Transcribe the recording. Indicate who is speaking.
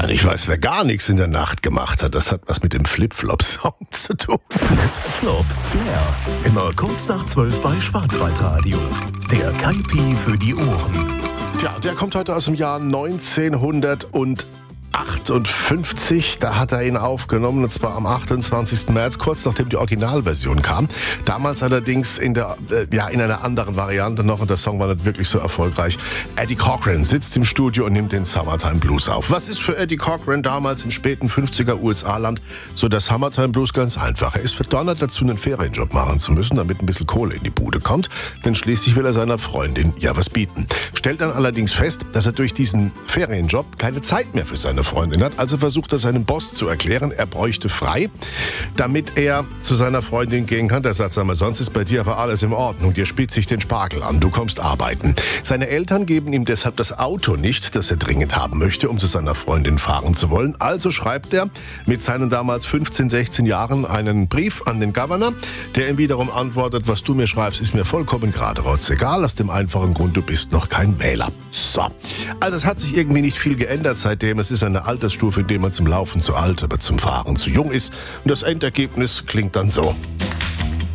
Speaker 1: Ich weiß, wer gar nichts in der Nacht gemacht hat, das hat was mit dem Flip-Flop-Song zu tun.
Speaker 2: Flip-Flop Flair. Immer kurz nach 12 bei Schwarzwaldradio. Der Kaipi für die Ohren.
Speaker 1: Tja, der kommt heute aus dem Jahr 1958. Da hat er ihn aufgenommen, und zwar am 28. März, kurz nachdem die Originalversion kam. Damals allerdings in einer anderen Variante noch, und der Song war nicht wirklich so erfolgreich. Eddie Cochran sitzt im Studio und nimmt den Summertime Blues auf. Was ist für Eddie Cochran damals im späten 50er USA-Land so der Summertime Blues? Ganz einfach. Er ist verdonnert dazu, einen Ferienjob machen zu müssen, damit ein bisschen Kohle in die Bude kommt. Denn schließlich will er seiner Freundin ja was bieten. Stellt dann allerdings fest, dass er durch diesen Ferienjob keine Zeit mehr für seine Freundin hat. Also versucht er seinem Boss zu erklären, er bräuchte frei, damit er zu seiner Freundin gehen kann. Der sagt, sag mal, sonst ist bei dir aber alles in Ordnung. Dir spitzt sich den Spargel an, du kommst arbeiten. Seine Eltern geben ihm deshalb das Auto nicht, das er dringend haben möchte, um zu seiner Freundin fahren zu wollen. Also schreibt er mit seinen damals 15, 16 Jahren einen Brief an den Governor, der ihm wiederum antwortet, was du mir schreibst, ist mir vollkommen gerade egal, aus dem einfachen Grund, du bist noch kein Wähler. So, also es hat sich irgendwie nicht viel geändert seitdem. Es ist eine Altersstufe, in der man zum Laufen zu alt, aber zum Fahren zu jung ist. Und das Endergebnis klingt dann so.